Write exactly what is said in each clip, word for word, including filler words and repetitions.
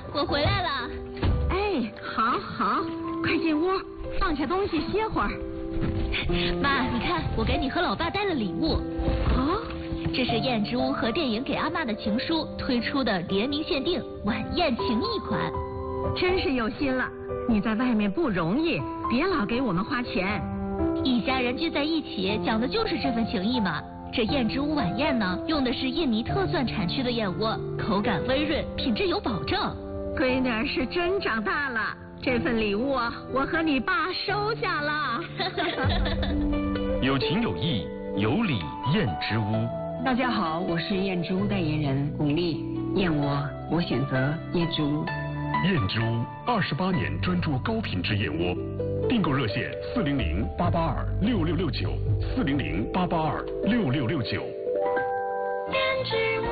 我回来了。 哎，好好，快进屋，放下东西歇会儿。 妈，你看，我给你和老爸带了礼物。 哦， 这是燕之屋和电影给阿妈的情书推出的联名限定晚宴情谊款。 真是有心了，你在外面不容易，别老给我们花钱。 一家人聚在一起，讲的就是这份情谊嘛。这燕之屋晚宴呢，用的是印尼特蒜产区的燕窝，口感温润，品质有保证。 闺女儿是真长大了，这份礼物我和你爸收下了。 有情有义，有礼燕之屋。 大家好，我是燕之屋代言人巩俐。燕窝，我选择燕之屋。 燕之屋二十八年专注高品质燕窝，订购热线四零零八八二六六六九四零零八八二六六六九。 燕之屋。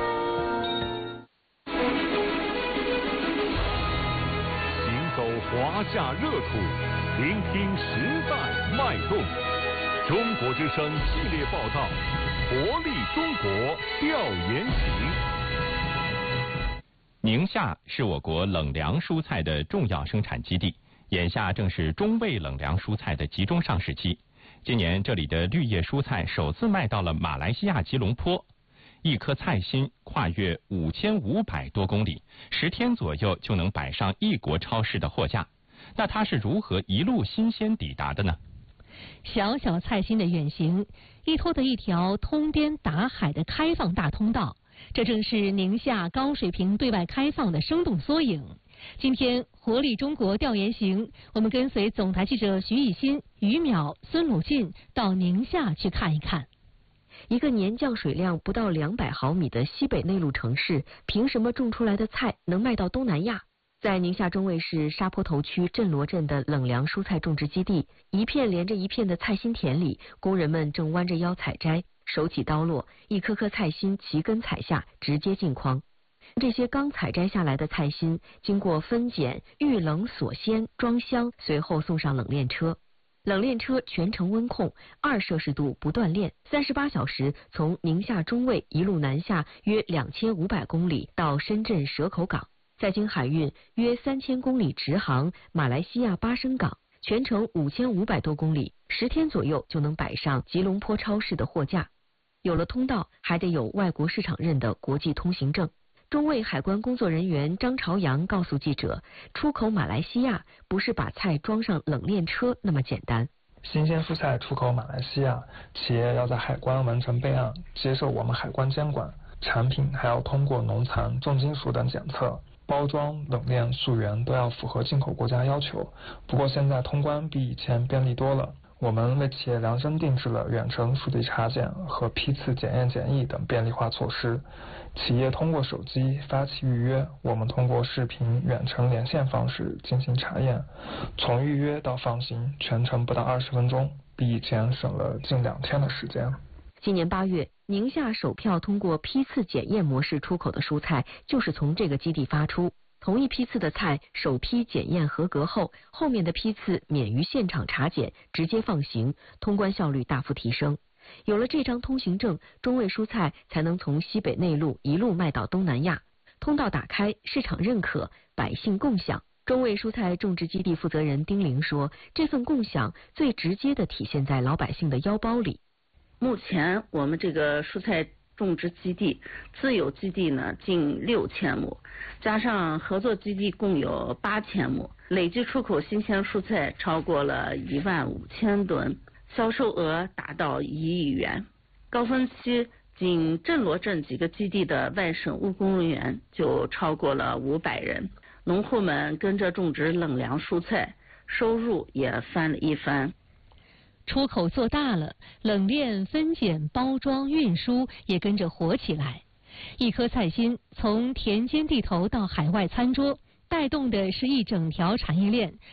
行走华夏热土，聆听时代脉动。中国之声系列报道，活力中国调研行。 宁夏是我国冷凉蔬菜的重要生产基地，眼下正是中味冷凉蔬菜的集中上市期。今年这里的绿叶蔬菜首次卖到了马来西亚吉隆坡，一颗菜心跨越五千五百多公里，十天左右就能摆上异国超市的货架。那它是如何一路新鲜抵达的呢？ 小小菜心的远行，依托的一条通滇达海的开放大通道，这正是宁夏高水平对外开放的生动缩影。今天活力中国调研行，我们跟随总台记者徐艺欣、于淼、孙鲁进到宁夏去看一看。 一个年降水量不到两百毫米的西北内陆城市，凭什么种出来的菜能卖到东南亚？在宁夏中卫市沙坡头区镇罗镇的冷凉蔬菜种植基地，一片连着一片的菜心田里，工人们正弯着腰采摘，手起刀落，一颗颗菜心齐根采下，直接进筐。这些刚采摘下来的菜心，经过分拣、预冷锁鲜、装箱，随后送上冷链车。冷链车全程温控，二摄氏度不断链，三十八小时从宁夏中卫一路南下约两千五百公里到深圳蛇口港。再经海运约三千公里直航马来西亚巴生港，全程五千五百多公里，十天左右就能摆上吉隆坡超市的货架。有了通道，还得有外国市场认的国际通行证。中卫海关工作人员张朝阳告诉记者，出口马来西亚不是把菜装上冷链车那么简单。 新鲜蔬菜出口马来西亚，企业要在海关完成备案，接受我们海关监管，产品还要通过农残、重金属等检测。包装、冷链、溯源都要符合进口国家要求，不过现在通关比以前便利多了。我们为企业量身定制了远程数据查检和批次检验检疫等便利化措施。企业通过手机发起预约，我们通过视频远程连线方式进行查验，从预约到放行全程不到二十分钟，比以前省了近两天的时间。 今年八月，宁夏首票通过批次检验模式出口的蔬菜就是从这个基地发出。同一批次的菜首批检验合格后，后面的批次免于现场查检，直接放行，通关效率大幅提升。有了这张通行证，中卫蔬菜才能从西北内陆一路卖到东南亚。通道打开，市场认可，百姓共享。中卫蔬菜种植基地负责人丁玲说，这份共享最直接地体现在老百姓的腰包里。 目前我们这个蔬菜种植基地自有基地呢近六千亩，加上合作基地共有八千亩，累计出口新鲜蔬菜超过了一万五千吨，销售额达到一亿元。高峰期仅镇罗镇几个基地的外省务工人员就超过了五百人，农户们跟着种植冷凉蔬菜，收入也翻了一番。 出口做大了，冷链、分拣、包装、运输也跟着活起来。一颗菜心从田间地头到海外餐桌，带动的是一整条产业链。